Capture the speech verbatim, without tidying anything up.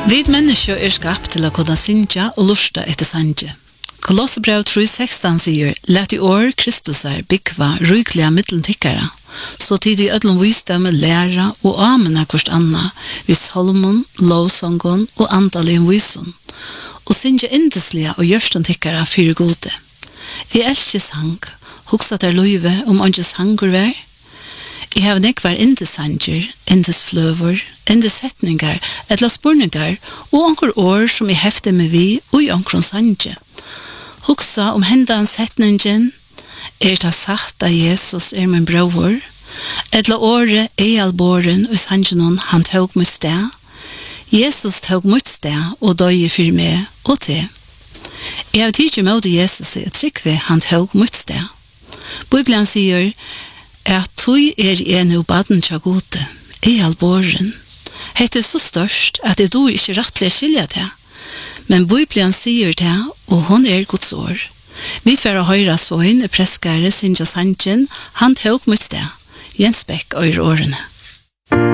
Vi mennesker er skapt til å kunne synge og lusta etter sanje. Kolossebrev tre seksten sier, «Let i år Kristus er byggva rykliga mittlen så tid i ødlom visdom læra og amena hverst anna, vis holmon, lovsongon og andalig visen, og synge indeslige og gjørsten tikkara fyrir gode. Jeg elsker sang, hoksa der løyve om andre sanger vær. Jeg har nekvar indesanger, indesfløver, indesetningar, etla spurningar, og anker år som jeg hefter med vi, og i anker sanje. Hoksa om hendan setningen, er det sagt at Jesus er min bror, etla året er alboren og sangenon han tog mot sted. Jesus tog mot sted og døye for meg og til. Jeg har tidlig med Jesus og tryggve han tog mot sted. Bibelen sier at tog er en og baden tja gode, er alboren. Hette er så størst at det do ikke rettelig skilja til. Men Bibelen sier det, og hun er Guds år. Vi får høyre svøyn, preskare, sinja sanjen, han tog mot sted. Jens Beck og årene.